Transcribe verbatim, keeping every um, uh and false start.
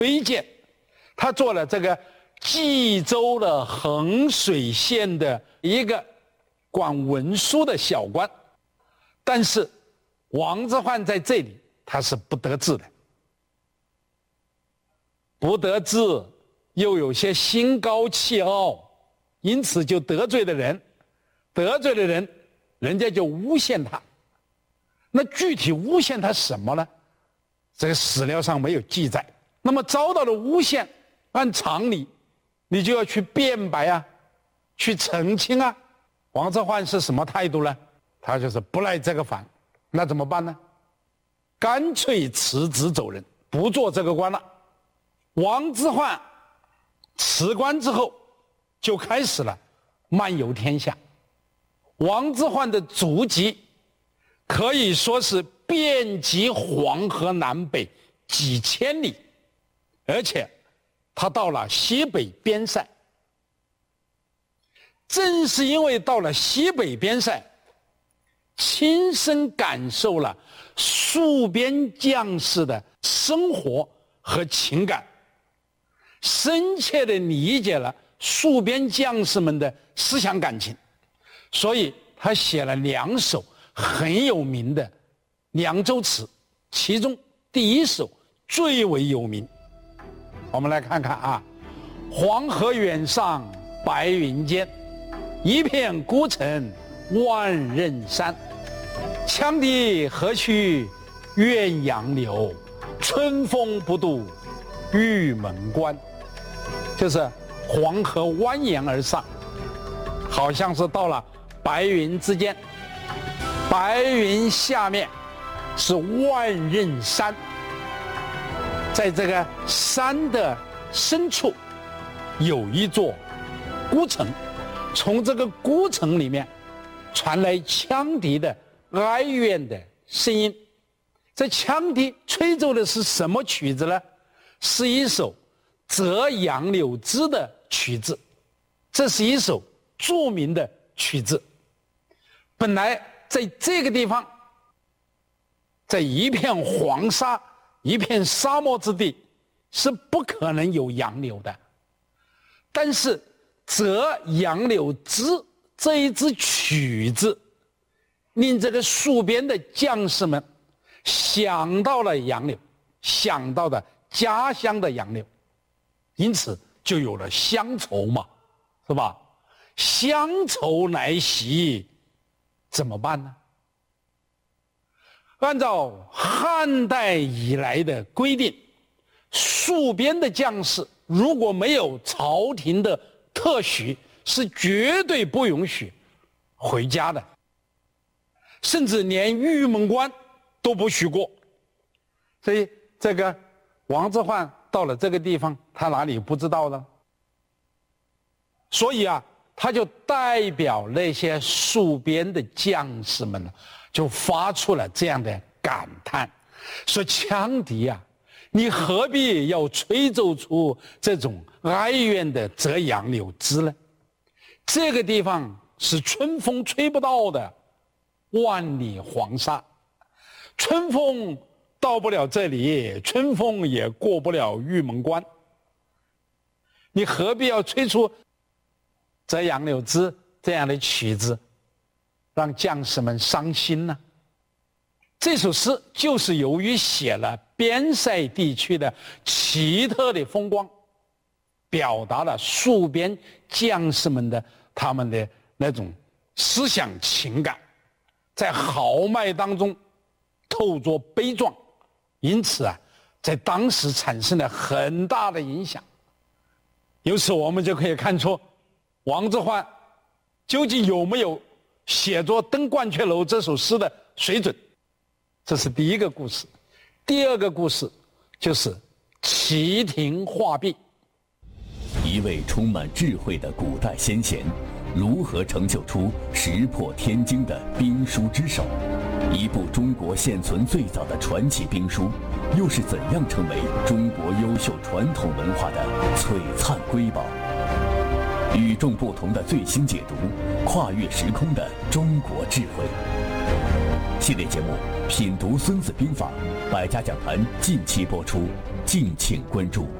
推荐，他做了这个冀州的衡水县的一个管文书的小官，但是王之涣在这里他是不得志的，不得志又有些心高气傲，因此就得罪了人，得罪了人，人家就诬陷他。那具体诬陷他什么呢？这个史料上没有记载。那么遭到了诬陷，按常理你就要去辩白啊，去澄清啊。王之涣是什么态度呢？他就是不耐这个烦，那怎么办呢？干脆辞职走人，不做这个官了。王之涣辞官之后，就开始了漫游天下。王之涣的足迹可以说是遍及黄河南北几千里，而且他到了西北边塞。正是因为到了西北边塞，亲身感受了戍边将士的生活和情感，深切地理解了戍边将士们的思想感情，所以他写了两首很有名的凉州词，其中第一首最为有名。我们来看看啊，黄河远上白云间，一片孤城万仞山。羌笛何须怨杨柳，春风不度玉门关。就是黄河蜿蜒而上，好像是到了白云之间，白云下面是万仞山，在这个山的深处有一座孤城，从这个孤城里面传来羌笛的哀怨的声音。这羌笛吹奏的是什么曲子呢？是一首《折杨柳枝》的曲子，这是一首著名的曲子。本来在这个地方，在一片黄沙、一片沙漠之地，是不可能有杨柳的。但是《折杨柳枝》这一支曲子，令这个戍边的将士们想到了杨柳，想到了家乡的杨柳，因此就有了乡愁嘛，是吧？乡愁来袭，怎么办呢？按照汉代以来的规定，戍边的将士如果没有朝廷的特许，是绝对不允许回家的，甚至连玉门关都不许过。所以这个王之涣到了这个地方，他哪里不知道呢？所以啊，他就代表那些戍边的将士们呢，就发出了这样的感叹，说羌笛啊，你何必要吹奏出这种哀怨的折杨柳枝呢？这个地方是春风吹不到的万里黄沙，春风到不了这里，春风也过不了玉门关，你何必要吹出折杨柳枝这样的曲子，让将士们伤心呢？这首诗就是由于写了边塞地区的奇特的风光，表达了戍边将士们的他们的那种思想情感，在豪迈当中透着悲壮，因此啊，在当时产生了很大的影响。由此我们就可以看出，王之涣究竟有没有写作《登鹳雀楼》这首诗的水准？这是第一个故事。第二个故事就是齐亭画壁。 一位充满智慧的古代先贤，如何成就出石破天惊的兵书之手？一部中国现存最早的传奇兵书，又是怎样成为中国优秀传统文化的璀璨瑰宝？ 与众不同的最新解读，跨越时空的中国智慧。系列节目《品读孙子兵法》，百家讲坛近期播出，敬请关注。